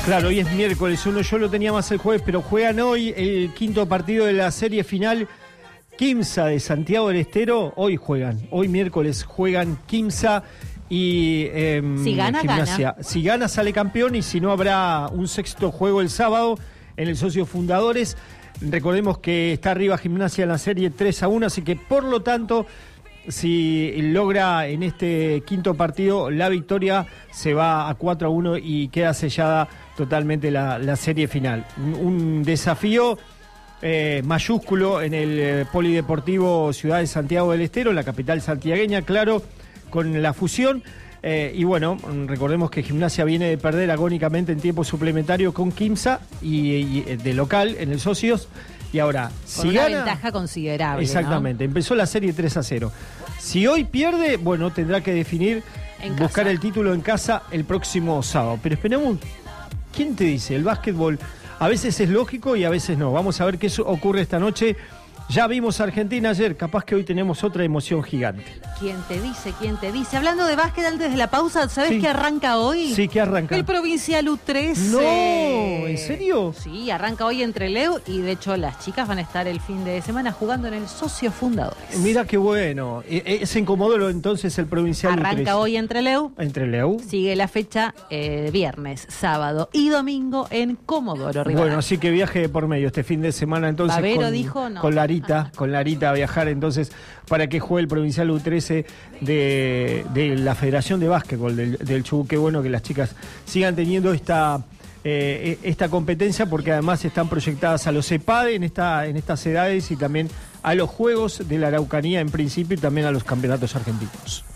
Claro, hoy es miércoles 1, yo lo tenía más el jueves, pero juegan hoy el quinto partido de la serie final. Quimsa de Santiago del Estero, hoy miércoles juegan Quimsa y si gana, Gimnasia. Gana. Si gana sale campeón y si no habrá un sexto juego el sábado en el Socios Fundadores. Recordemos que está arriba Gimnasia en la serie 3-1, así que por lo tanto, si logra en este quinto partido la victoria, se va a 4-1 y queda sellada totalmente la serie final. Un desafío mayúsculo en el Polideportivo Ciudad de Santiago del Estero, la capital santiagueña, claro, con la fusión. Y bueno, recordemos que Gimnasia viene de perder agónicamente en tiempo suplementario con Quimsa y de local en el Socios. Y ahora, con una ventaja considerable. Exactamente, ¿no? Empezó la serie 3-0. Si hoy pierde, bueno, tendrá que definir buscar el título en casa el próximo sábado. Pero esperemos, ¿quién te dice? El básquetbol a veces es lógico y a veces no. Vamos a ver qué ocurre esta noche. Ya vimos a Argentina ayer, capaz que hoy tenemos otra emoción gigante. ¿Quién te dice? ¿Quién te dice? Hablando de básquet antes de la pausa, ¿sabes Sí. qué arranca hoy? Sí, ¿qué arranca? El Provincial U13. No, ¿en serio? Sí, arranca hoy en Trelew y de hecho las chicas van a estar el fin de semana jugando en el Socios Fundadores. Mira qué bueno. Es en Comodoro entonces el Provincial Arranca U13. hoy en Trelew. En Trelew. Sigue la fecha viernes, sábado y domingo en Comodoro Rivadavia. Bueno, así que viaje de por medio este fin de semana entonces. Babero dijo no. Con Larita a viajar entonces para que juegue el Provincial U13 de la Federación de Básquetbol del Chubut. Qué bueno que las chicas sigan teniendo esta competencia, porque además están proyectadas a los EPADE en estas edades y también a los Juegos de la Araucanía en principio y también a los campeonatos argentinos.